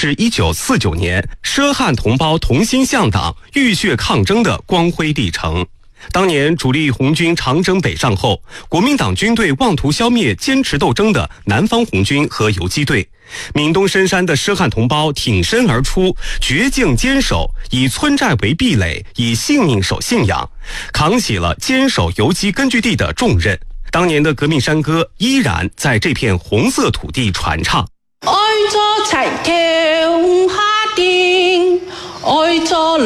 是1949年奢汉同胞同心向党、浴血抗争的光辉历程。当年主力红军长征北上后，国民党军队妄图消灭坚持斗争的南方红军和游击队，闽东深山的奢汉同胞挺身而出，绝境坚守，以村寨为壁垒，以性命守信仰，扛起了坚守游击根据地的重任。当年的革命山歌依然在这片红色土地传唱。 爱做柴条下定，爱做